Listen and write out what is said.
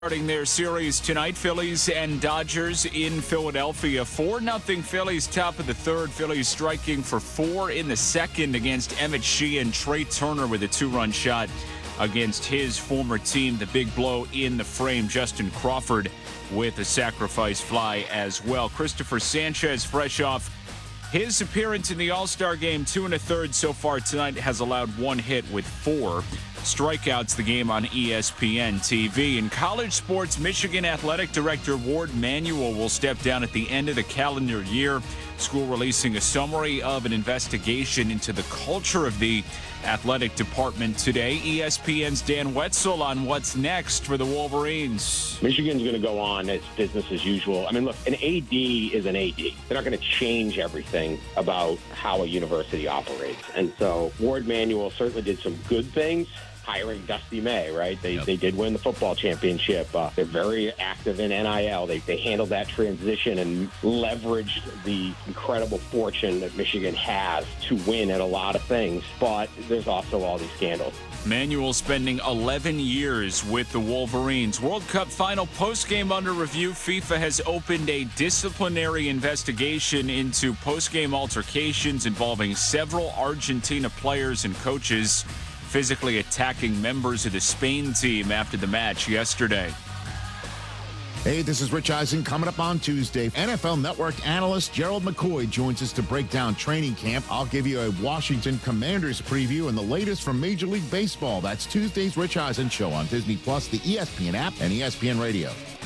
Starting their series tonight, Phillies and Dodgers in Philadelphia. 4-0 Phillies, top of the third. Phillies striking for 4 in the second against Emmett Sheehan. Trey Turner with a 2-run shot against his former team. The big blow in the frame. Justin Crawford with a sacrifice fly as well. Christopher Sanchez, fresh off his appearance in the All-Star game, 2 1/3 so far tonight, has allowed 1 hit with 4 strikeouts. The game on ESPN TV. In college sports, Michigan Athletic Director Ward Manuel will step down at the end of the calendar year. School releasing a summary of an investigation into the culture of the athletic department today. ESPN's Dan Wetzel on what's next for the Wolverines. Michigan's going to go on as business as usual. I mean, look, an AD is an AD. They're not going to change everything about how a university operates. And so Ward Manuel certainly did some good things. Hiring Dusty May, right? They did win the football championship. They're very active in NIL. They handled that transition and leveraged the incredible fortune that Michigan has to win at a lot of things. But there's also all these scandals. Manuel spending 11 years with the Wolverines. World Cup final postgame under review. FIFA has opened a disciplinary investigation into postgame altercations involving several Argentina players and coaches physically attacking members of the Spain team after the match yesterday. Hey, this is Rich Eisen. Coming up on Tuesday, NFL Network analyst Gerald McCoy joins us to break down training camp. I'll give you a Washington Commanders preview and the latest from Major League Baseball. That's Tuesday's Rich Eisen Show on Disney Plus, the ESPN app, and ESPN Radio.